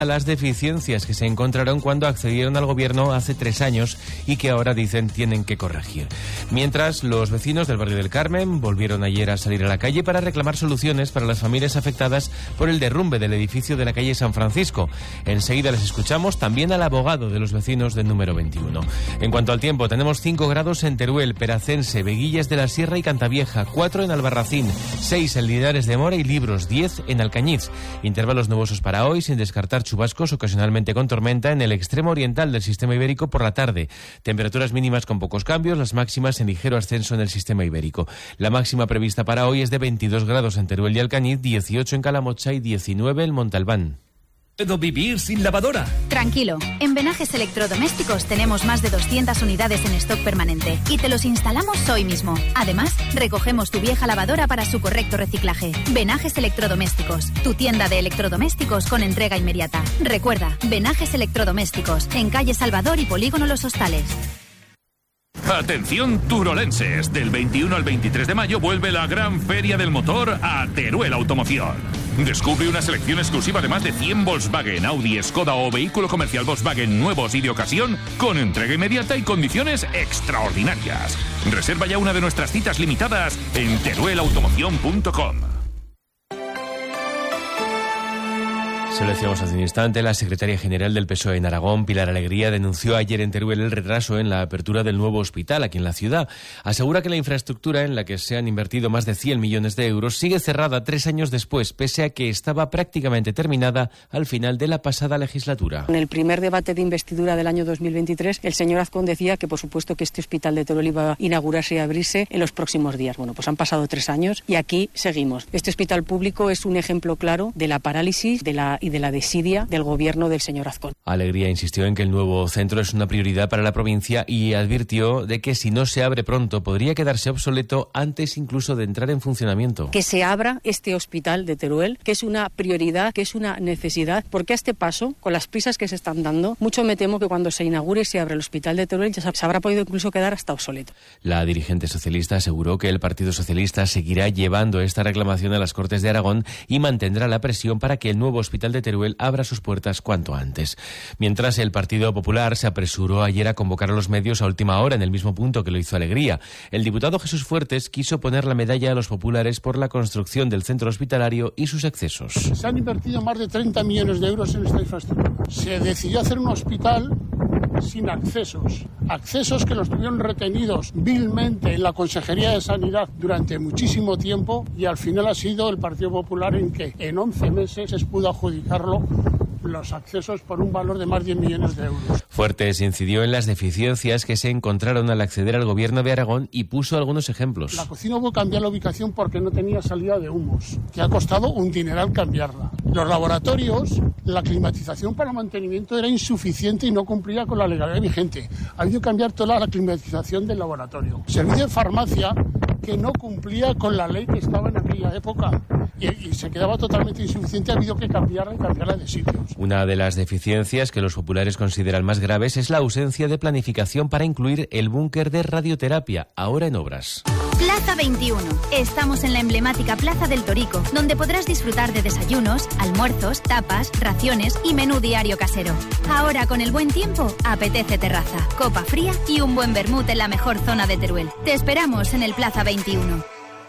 las deficiencias que se encontraron cuando accedieron al gobierno hace 3 años y que ahora dicen tienen que corregir. Mientras, los vecinos del barrio del Carmen volvieron ayer a salir a la calle para reclamar soluciones para las familias afectadas por el derrumbe del edificio de la calle San Francisco. Enseguida les escuchamos también al abogado de los vecinos del número 21. En cuanto al tiempo, tenemos 5 grados en Teruel, Peracense, Veguillas de la Sierra y Cantavieja, 4 en Albarracín, 6 en Linares de Mora y Libros, 10 en Alcañiz. Intervalos nubosos para hoy, sin descartar chubascos, ocasionalmente con tormenta en el extremo oriental del sistema ibérico por la tarde. Temperaturas mínimas con pocos cambios, las máximas en ligero ascenso en el sistema ibérico. La máxima prevista para hoy es de 22 grados en Teruel y Alcañiz, 18 en Calamocha y 19 en Montalbán. ¿Puedo vivir sin lavadora? Tranquilo, en Venajes Electrodomésticos tenemos más de 200 unidades en stock permanente y te los instalamos hoy mismo. Además, recogemos tu vieja lavadora para su correcto reciclaje. Venajes Electrodomésticos, tu tienda de electrodomésticos con entrega inmediata. Recuerda, Venajes Electrodomésticos, en calle Salvador y Polígono Los Hostales. Atención turolenses, del 21 al 23 de mayo vuelve la gran feria del motor a Teruel Automoción. Descubre una selección exclusiva de más de 100 Volkswagen, Audi, Skoda o vehículo comercial Volkswagen nuevos y de ocasión con entrega inmediata y condiciones extraordinarias. Reserva ya una de nuestras citas limitadas en teruelautomoción.com. Se lo decíamos hace un instante, la secretaria general del PSOE en Aragón, Pilar Alegría, denunció ayer en Teruel el retraso en la apertura del nuevo hospital aquí en la ciudad. Asegura que la infraestructura, en la que se han invertido más de 100 millones de euros, sigue cerrada 3 años después, pese a que estaba prácticamente terminada al final de la pasada legislatura. En el primer debate de investidura del año 2023, el señor Azcón decía que, por supuesto, que este hospital de Teruel iba a inaugurarse y abrirse en los próximos días. Bueno, pues han pasado 3 años y aquí seguimos. Este hospital público es un ejemplo claro de la parálisis de la desidia del gobierno del señor Azcón. Alegría insistió en que el nuevo centro es una prioridad para la provincia y advirtió de que si no se abre pronto podría quedarse obsoleto antes incluso de entrar en funcionamiento. Que se abra este hospital de Teruel, que es una prioridad, que es una necesidad, porque a este paso, con las prisas que se están dando, mucho me temo que cuando se inaugure y se abra el hospital de Teruel ya se habrá podido incluso quedar hasta obsoleto. La dirigente socialista aseguró que el Partido Socialista seguirá llevando esta reclamación a las Cortes de Aragón y mantendrá la presión para que el nuevo hospital de Teruel abra sus puertas cuanto antes. Mientras, el Partido Popular se apresuró ayer a convocar a los medios a última hora en el mismo punto que lo hizo Alegría. El diputado Jesús Fuertes quiso poner la medalla a los populares por la construcción del centro hospitalario y sus accesos. Se han invertido más de 30 millones de euros en esta infraestructura. Se decidió hacer un hospital sin accesos que los tuvieron retenidos vilmente en la Consejería de Sanidad durante muchísimo tiempo y al final ha sido el Partido Popular en que en 11 meses se pudo adjudicarlo los accesos por un valor de más de 10 millones de euros. Fuertes incidió en las deficiencias que se encontraron al acceder al gobierno de Aragón y puso algunos ejemplos. La cocina hubo que cambiar la ubicación porque no tenía salida de humos, que ha costado un dineral cambiarla. Los laboratorios, la climatización para mantenimiento era insuficiente y no cumplía con la legalidad vigente. Ha habido que cambiar toda la climatización del laboratorio. Servicio de farmacia que no cumplía con la ley que estaba en aquella época y se quedaba totalmente insuficiente, ha habido que cambiarla de sitios. Una de las deficiencias que los populares consideran más graves es la ausencia de planificación para incluir el búnker de radioterapia, ahora en obras. Plaza 21. Estamos en la emblemática Plaza del Torico, donde podrás disfrutar de desayunos, almuerzos, tapas, raciones y menú diario casero. Ahora, con el buen tiempo, apetece terraza, copa fría y un buen vermut en la mejor zona de Teruel. Te esperamos en el Plaza 21.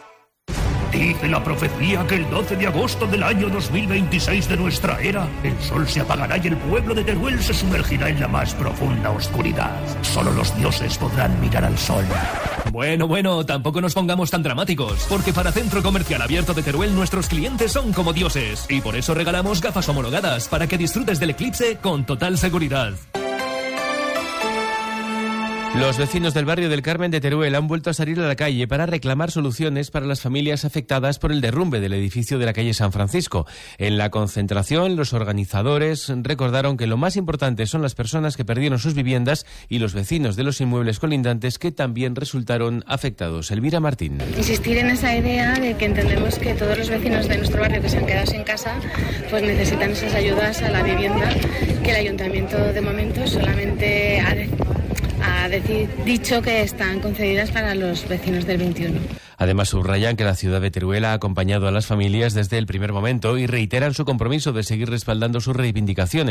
Dice la profecía que el 12 de agosto del año 2026 de nuestra era, el sol se apagará y el pueblo de Teruel se sumergirá en la más profunda oscuridad. Solo los dioses podrán mirar al sol. Bueno, tampoco nos pongamos tan dramáticos, porque para Centro Comercial Abierto de Teruel nuestros clientes son como dioses, y por eso regalamos gafas homologadas para que disfrutes del eclipse con total seguridad. Los vecinos del barrio del Carmen de Teruel han vuelto a salir a la calle para reclamar soluciones para las familias afectadas por el derrumbe del edificio de la calle San Francisco. En la concentración, los organizadores recordaron que lo más importante son las personas que perdieron sus viviendas y los vecinos de los inmuebles colindantes que también resultaron afectados. Elvira Martín. Insistir en esa idea de que entendemos que todos los vecinos de nuestro barrio que se han quedado sin casa pues necesitan esas ayudas a la vivienda, que el ayuntamiento de momento solamente ha dicho que están concedidas para los vecinos del 21. Además, subrayan que la ciudad de Teruel ha acompañado a las familias desde el primer momento y reiteran su compromiso de seguir respaldando sus reivindicaciones.